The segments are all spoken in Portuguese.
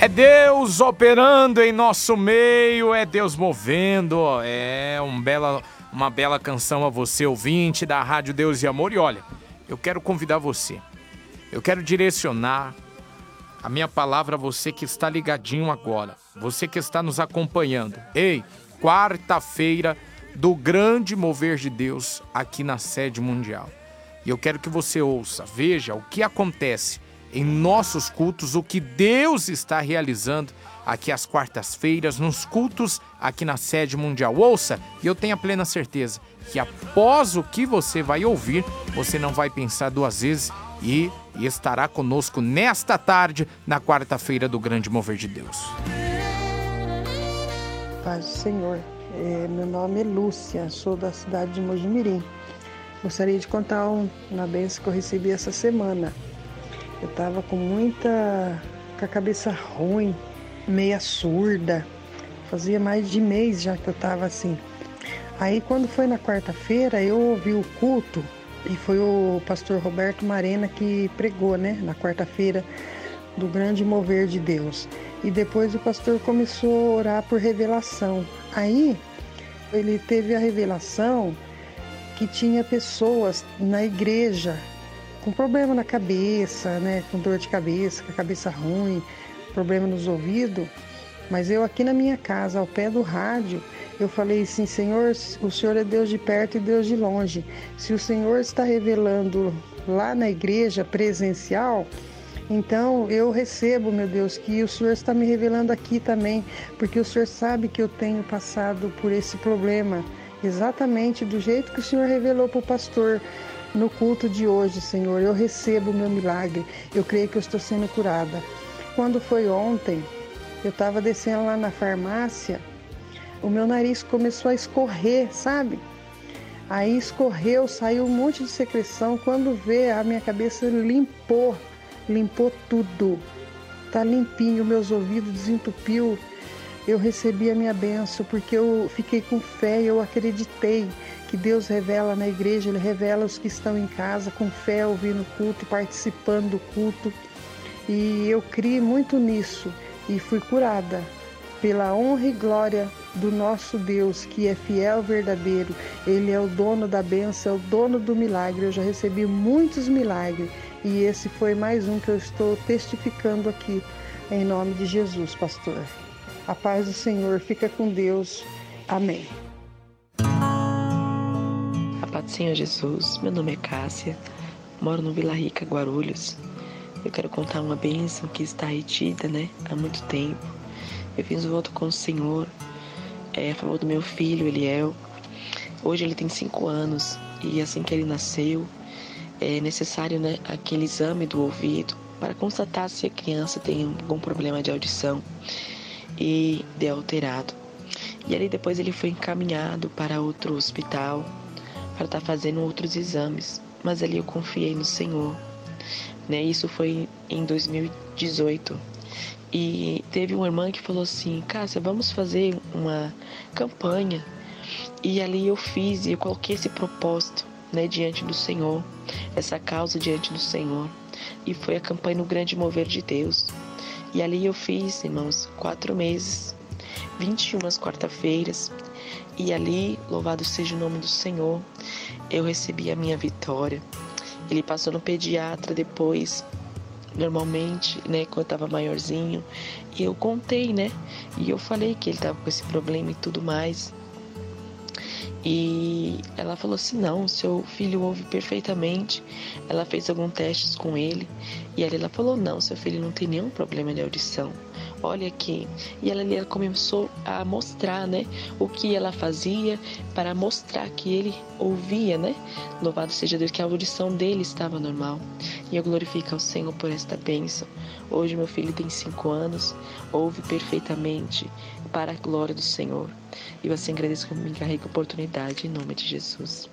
É Deus operando em nosso meio, é Deus movendo. É uma bela canção a você, ouvinte da Rádio Deus e Amor. E olha, eu quero convidar você, eu quero direcionar a minha palavra a você que está ligadinho agora, você que está nos acompanhando. Ei, quarta-feira do grande mover de Deus aqui na sede mundial. E eu quero que você ouça, veja o que acontece em nossos cultos, o que Deus está realizando aqui às quartas-feiras, nos cultos aqui na sede mundial. Ouça, e eu tenho a plena certeza que após o que você vai ouvir, você não vai pensar duas vezes e estará conosco nesta tarde, na quarta-feira do grande mover de Deus. Paz do Senhor. Meu nome é Lúcia, sou da cidade de Mojimirim. Gostaria de contar uma bênção que eu recebi essa semana. Eu estava com a cabeça ruim, meia surda. Fazia mais de mês já que eu estava assim. Aí quando foi na quarta-feira, eu ouvi o culto e foi o pastor Roberto Marena que pregou, né? Na quarta-feira do grande mover de Deus. E depois o pastor começou a orar por revelação. Aí ele teve a revelação que tinha pessoas na igreja com problema na cabeça, né? Com dor de cabeça, com a cabeça ruim, problema nos ouvidos. Mas eu aqui na minha casa, ao pé do rádio, eu falei assim: Senhor, o Senhor é Deus de perto e Deus de longe. Se o Senhor está revelando lá na igreja presencial, então eu recebo, meu Deus, que o Senhor está me revelando aqui também, porque o Senhor sabe que eu tenho passado por esse problema, exatamente do jeito que o Senhor revelou para o pastor no culto de hoje, Senhor. Eu recebo o meu milagre, eu creio que eu estou sendo curada. Quando foi ontem, eu estava descendo lá na farmácia, o meu nariz começou a escorrer, sabe? Aí escorreu, saiu um monte de secreção. Quando vê, a minha cabeça limpou tudo. Tá limpinho, meus ouvidos desentupiu. Eu recebi a minha bênção, porque eu fiquei com fé, eu acreditei que Deus revela na igreja, Ele revela os que estão em casa, com fé, ouvindo o culto, participando do culto. E eu criei muito nisso e fui curada pela honra e glória do nosso Deus, que é fiel, verdadeiro. Ele é o dono da bênção, é o dono do milagre. Eu já recebi muitos milagres e esse foi mais um que eu estou testificando aqui, em nome de Jesus, pastor. A paz do Senhor, fica com Deus. Amém. A paz do Senhor Jesus, meu nome é Cássia, moro no Vila Rica, Guarulhos. Eu quero contar uma bênção que está retida, há muito tempo. Eu fiz um voto com o Senhor, a favor do meu filho, Eliel. Hoje ele tem 5 anos e assim que ele nasceu, é necessário, aquele exame do ouvido para constatar se a criança tem algum problema de audição e de alterado. E ali depois ele foi encaminhado para outro hospital para estar fazendo outros exames, mas ali eu confiei no Senhor. Isso foi em 2018. E teve uma irmã que falou assim: Cássia, vamos fazer uma campanha. E ali eu fiz e eu coloquei esse propósito, diante do Senhor, essa causa diante do Senhor. E foi a campanha no Grande Mover de Deus. E ali eu fiz, irmãos, 4 meses, 21 quarta-feiras. E ali, louvado seja o nome do Senhor, eu recebi a minha vitória. Ele passou no pediatra depois, normalmente, quando eu estava maiorzinho. E eu contei, e eu falei que ele estava com esse problema e tudo mais. E ela falou assim: não, seu filho ouve perfeitamente. Ela fez alguns testes com ele e ela falou: não, seu filho não tem nenhum problema de audição. Olha aqui. E ela começou a mostrar, o que ela fazia para mostrar que ele ouvia, Louvado seja Deus, que a audição dele estava normal. E eu glorifico ao Senhor por esta bênção. Hoje meu filho tem 5 anos, ouve perfeitamente para a glória do Senhor. E eu assim agradeço que me encarregue a oportunidade em nome de Jesus.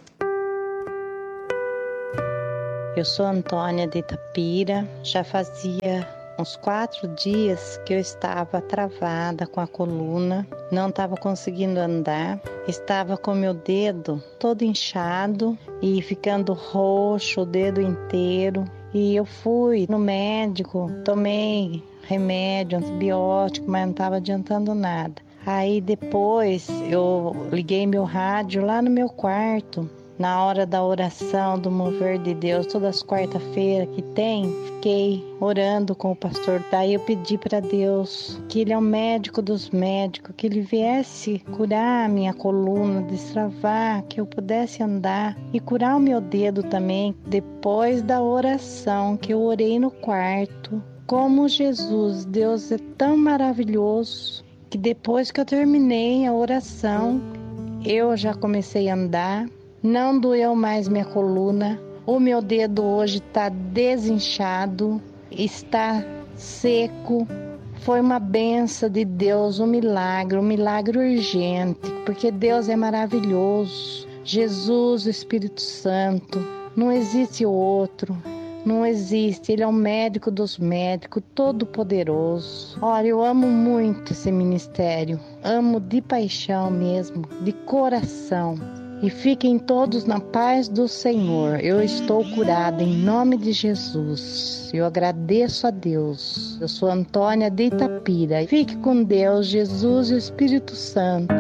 Eu sou Antônia de Itapira, já fazia uns 4 dias que eu estava travada com a coluna, não estava conseguindo andar, estava com meu dedo todo inchado e ficando roxo, o dedo inteiro. E eu fui no médico, tomei remédio, antibiótico, mas não estava adiantando nada. Aí depois eu liguei meu rádio lá no meu quarto, na hora da oração, do mover de Deus, todas as quarta-feiras que tem, fiquei orando com o pastor. Daí eu pedi para Deus que Ele é o médico dos médicos, que Ele viesse curar a minha coluna, destravar, que eu pudesse andar e curar o meu dedo também. Depois da oração que eu orei no quarto, como Jesus, Deus é tão maravilhoso, que depois que eu terminei a oração, eu já comecei a andar. Não doeu mais minha coluna. O meu dedo hoje está desinchado, está seco. Foi uma bênção de Deus, um milagre urgente, porque Deus é maravilhoso. Jesus, o Espírito Santo, não existe outro. Não existe, Ele é o médico dos médicos, todo poderoso. Olha, eu amo muito esse ministério, amo de paixão mesmo, de coração. E fiquem todos na paz do Senhor. Eu estou curada em nome de Jesus. Eu agradeço a Deus. Eu sou Antônia de Itapira. Fique com Deus, Jesus e o Espírito Santo.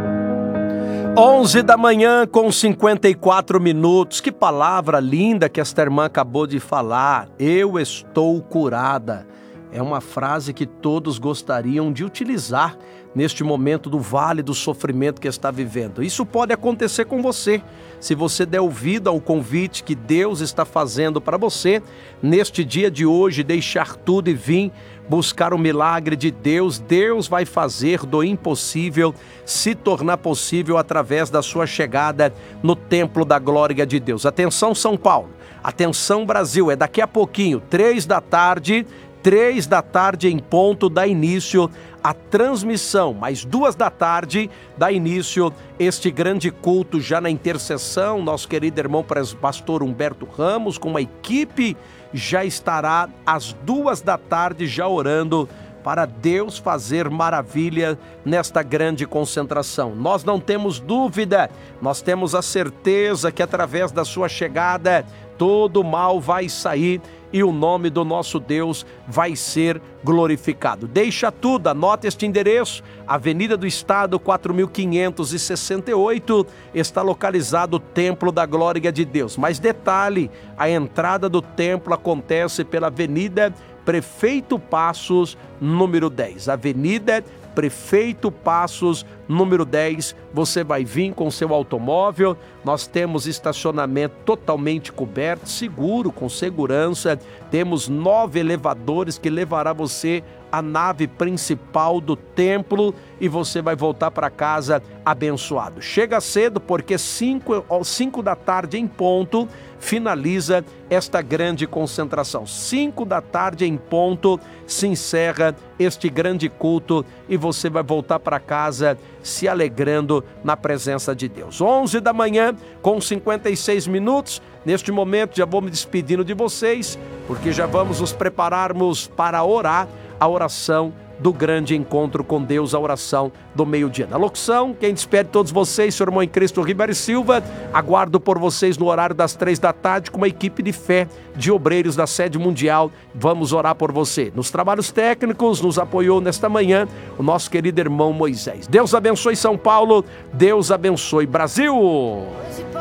11 da manhã com 54 minutos. Que palavra linda que esta irmã acabou de falar. Eu estou curada. É uma frase que todos gostariam de utilizar neste momento do vale do sofrimento que está vivendo. Isso pode acontecer com você, se você der ouvido ao convite que Deus está fazendo para você, neste dia de hoje, deixar tudo e vir buscar o milagre de Deus. Deus vai fazer do impossível se tornar possível através da sua chegada no templo da glória de Deus. Atenção, São Paulo, atenção, Brasil, é daqui a pouquinho, 3 da tarde em ponto, dá início a transmissão, mais 2 da tarde dá início este grande culto já na intercessão. Nosso querido irmão pastor Humberto Ramos, com uma equipe, já estará às 2 da tarde já orando para Deus fazer maravilha nesta grande concentração. Nós não temos dúvida, nós temos a certeza que através da sua chegada, todo mal vai sair e o nome do nosso Deus vai ser glorificado. Deixa tudo, anota este endereço, Avenida do Estado 4568, está localizado o Templo da Glória de Deus. Mas detalhe, a entrada do templo acontece pela Avenida Prefeito Passos, número 10. Avenida Prefeito Passos, número 10, você vai vir com seu automóvel, nós temos estacionamento totalmente coberto, seguro, com segurança, temos 9 elevadores que levará você à nave principal do templo e você vai voltar para casa abençoado. Chega cedo porque 5 da tarde em ponto finaliza esta grande concentração. 5 da tarde em ponto se encerra este grande culto e você vai voltar para casa se alegrando na presença de Deus. 11 da manhã com 56 minutos. Neste momento já vou me despedindo de vocês, porque já vamos nos prepararmos para orar a oração do grande encontro com Deus, a oração do meio-dia. Na locução, quem despede todos vocês, seu irmão em Cristo Ribeiro Silva, aguardo por vocês no horário das 3 da tarde com uma equipe de fé de obreiros da sede mundial. Vamos orar por você. Nos trabalhos técnicos, nos apoiou nesta manhã o nosso querido irmão Moisés. Deus abençoe São Paulo, Deus abençoe Brasil!